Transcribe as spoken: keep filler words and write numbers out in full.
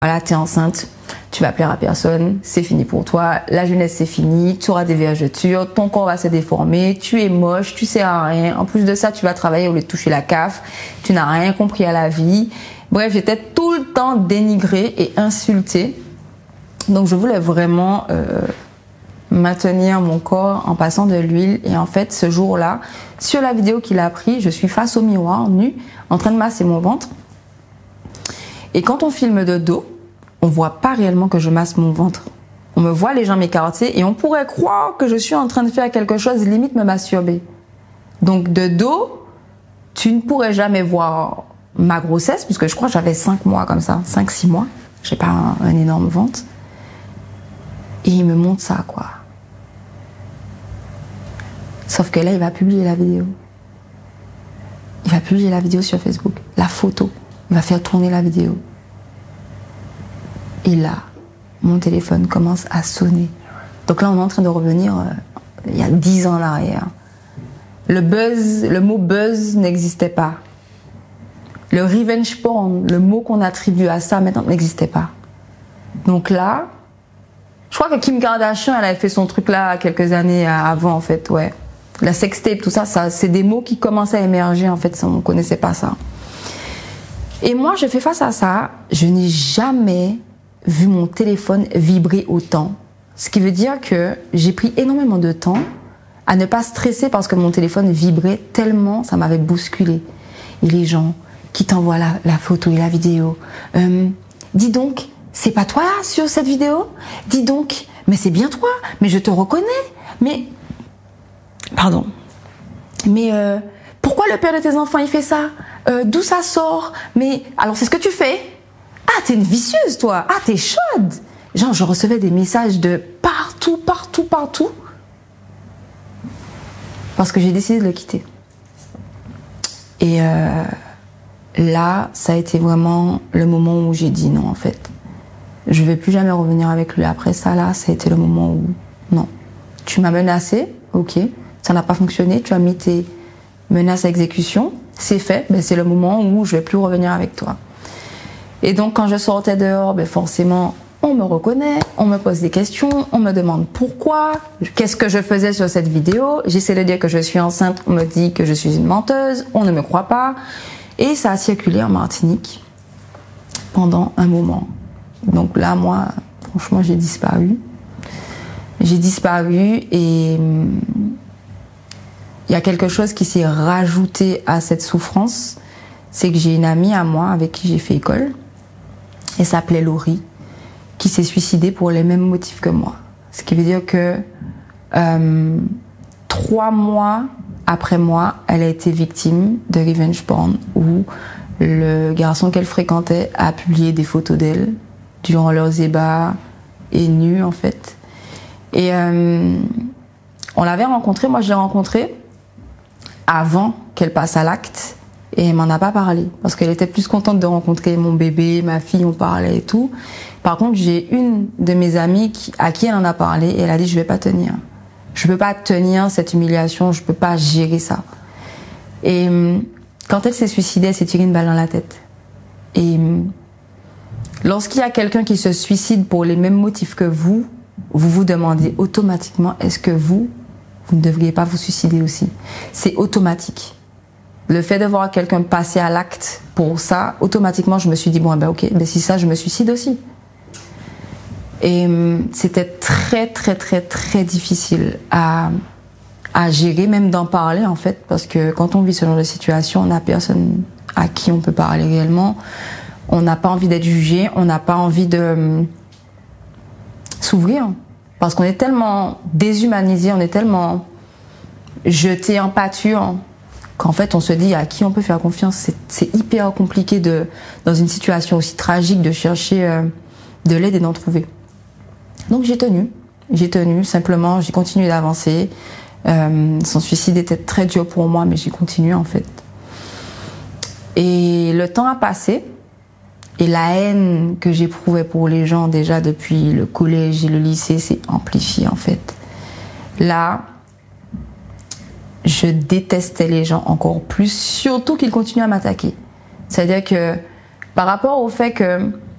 Voilà, t'es enceinte, tu vas plaire à personne, c'est fini pour toi, la jeunesse c'est fini, tu auras des vergetures, ton corps va se déformer, tu es moche, tu sers à rien. En plus de ça, tu vas travailler au lieu de toucher la C A F, tu n'as rien compris à la vie. Bref, j'étais tout le temps dénigrée et insultée. Donc je voulais vraiment euh, maintenir mon corps en passant de l'huile. Et en fait, ce jour-là, sur la vidéo qu'il a pris, je suis face au miroir, nue, en train de masser mon ventre. Et quand on filme de dos, on voit pas réellement que je masse mon ventre. On me voit les jambes écartées et on pourrait croire que je suis en train de faire quelque chose, limite me masturber. Donc de dos, tu ne pourrais jamais voir ma grossesse, puisque je crois que j'avais cinq mois comme ça, cinq six mois. J'ai pas un, un énorme ventre. Et il me montre ça, quoi. Sauf que là, il va publier la vidéo. Il va publier la vidéo sur Facebook, la photo. Il va faire tourner la vidéo. Et là, mon téléphone commence à sonner. Donc là, on est en train de revenir euh, il y a dix ans en arrière. Le buzz, le mot buzz n'existait pas. Le revenge porn, le mot qu'on attribue à ça maintenant, n'existait pas. Donc là, je crois que Kim Kardashian, elle avait fait son truc là quelques années avant, en fait, ouais. La sextape, tout ça, ça c'est des mots qui commençaient à émerger, en fait, on ne connaissait pas ça. Et moi, je fais face à ça, je n'ai jamais vu mon téléphone vibrer autant. Ce qui veut dire que j'ai pris énormément de temps à ne pas stresser parce que mon téléphone vibrait tellement, ça m'avait bousculé. Et les gens qui t'envoient la, la photo et la vidéo. Euh, dis donc, c'est pas toi là sur cette vidéo? Dis donc, mais c'est bien toi, mais je te reconnais. Mais, pardon, mais euh, pourquoi le père de tes enfants il fait ça? Euh, d'où ça sort? Mais alors c'est ce que tu fais? Ah, t'es une vicieuse toi. Ah, t'es chaude. Genre, je recevais des messages de partout, partout, partout. Parce que j'ai décidé de le quitter. Et euh, là, ça a été vraiment le moment où j'ai dit non, en fait. Je vais plus jamais revenir avec lui. Après ça, là, ça a été le moment où non. Tu m'as menacé, ok. Ça n'a pas fonctionné. Tu as mis tes menaces à exécution. C'est fait. Ben, c'est le moment où je vais plus revenir avec toi. Et donc, quand je sortais dehors, ben forcément, on me reconnaît, on me pose des questions, on me demande pourquoi, qu'est-ce que je faisais sur cette vidéo. J'essaie de dire que je suis enceinte, on me dit que je suis une menteuse, on ne me croit pas. Et ça a circulé en Martinique pendant un moment. Donc là, moi, franchement, j'ai disparu. J'ai disparu et il y a quelque chose qui s'est rajouté à cette souffrance. C'est que j'ai une amie à moi avec qui j'ai fait école. Elle s'appelait Laurie, qui s'est suicidée pour les mêmes motifs que moi. Ce qui veut dire que euh, trois mois après moi, elle a été victime de revenge porn, où le garçon qu'elle fréquentait a publié des photos d'elle durant leurs ébats et nue en fait. Et euh, on l'avait rencontrée, moi je l'ai rencontrée avant qu'elle passe à l'acte. Et elle m'en a pas parlé, parce qu'elle était plus contente de rencontrer mon bébé, ma fille, on parlait et tout. Par contre, j'ai une de mes amies qui, à qui elle en a parlé, et elle a dit, je vais pas tenir. Je peux pas tenir cette humiliation, je peux pas gérer ça. Et quand elle s'est suicidée, elle s'est tirée une balle dans la tête. Et lorsqu'il y a quelqu'un qui se suicide pour les mêmes motifs que vous, vous vous demandez automatiquement, est-ce que vous, vous ne devriez pas vous suicider aussi? C'est automatique. Le fait de voir quelqu'un passer à l'acte pour ça, automatiquement, je me suis dit, bon, ben ok, ben si ça, je me suicide aussi. Et hum, c'était très, très, très, très difficile à, à gérer, même d'en parler, en fait, parce que quand on vit ce genre de situation, on n'a personne à qui on peut parler réellement. On n'a pas envie d'être jugé, on n'a pas envie de hum, s'ouvrir, parce qu'on est tellement déshumanisé, on est tellement jeté en pâture, qu'en fait on se dit à qui on peut faire confiance. C'est hyper compliqué de, dans une situation aussi tragique, de chercher euh, de l'aide et d'en trouver. Donc j'ai tenu, j'ai tenu, simplement j'ai continué d'avancer. Euh, son suicide était très dur pour moi, mais j'ai continué en fait. Et le temps a passé, et la haine que j'éprouvais pour les gens déjà depuis le collège et le lycée s'est amplifiée en fait. Là, je détestais les gens encore plus, surtout qu'ils continuent à m'attaquer. C'est-à-dire que par rapport au fait que